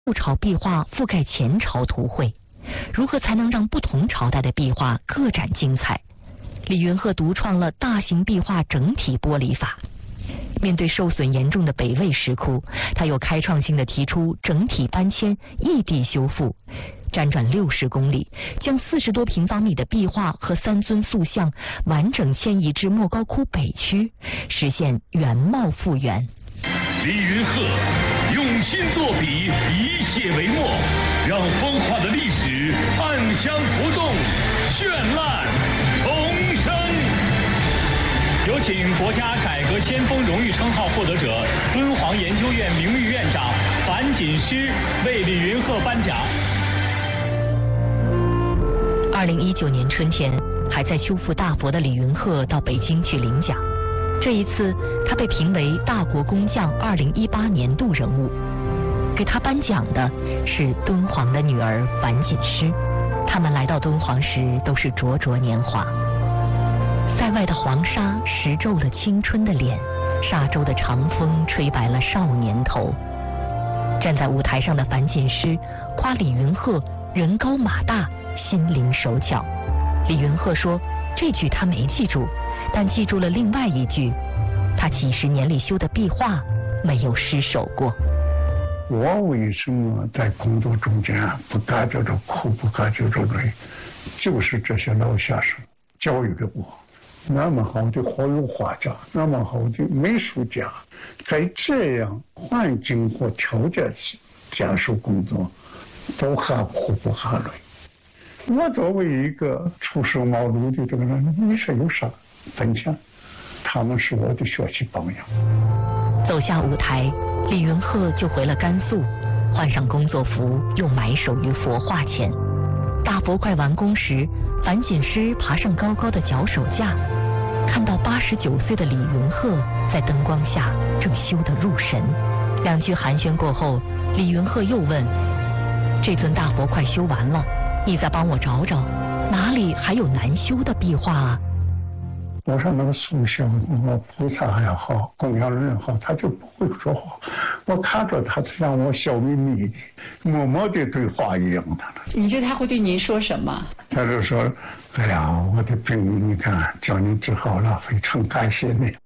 后朝壁画覆盖前朝图绘，如何才能让不同朝代的壁画各展精彩？李云鹤独创了大型壁画整体剥离法。面对受损严重的北魏石窟，他又开创性地提出整体搬迁、异地修复，辗转60公里，将40多平方米的壁画和3尊塑像完整迁移至莫高窟北区，实现原貌复原。 李云鹤用心作笔，以写为墨，让风化的历史暗香浮动，绚烂重生。有请国家改革先锋荣誉称号获得者、敦煌研究院名誉院长樊锦诗为李云鹤颁奖。 2019年春天，还在修复大佛的李云鹤到北京去领奖。这一次，他被评为大国工匠2018年度人物。给他颁奖的是敦煌的女儿樊锦诗。他们来到敦煌时都是灼灼年华。塞外的黄沙蚀皱了青春的脸，沙洲的长风吹白了少年头。站在舞台上的樊锦诗夸李云鹤人高马大，心灵手巧。李云鹤说，这句他没记住，但记住了另外一句，他几十年里修的壁画没有失手过。 我为什么在工作中间不感觉着苦，不感觉着累，就是这些老先生教育给我。那么好的活油画家，那么好的美术家，在这样环境和条件下手工作，都喊苦不喊累。我作为一个初生茅庐的这个人，你是有啥分享？他们是我的学习榜样。 走下舞台，李云鹤就回了甘肃，换上工作服，又埋首于佛画前。大佛快完工时，樊锦诗爬上高高的脚手架，看到89岁的李云鹤在灯光下正修得入神。2句寒暄过后，李云鹤又问：这尊大佛快修完了，你再帮我找找，哪里还有难修的壁画啊？ 我说那个塑像，我菩萨也好，供养人也好，他就不会说话。我看着他像我笑眯眯的，默默的对话一样的。 你觉得他会对您说什么？ 他就说：“哎呀，我的病你看叫你治好了，非常感谢你。”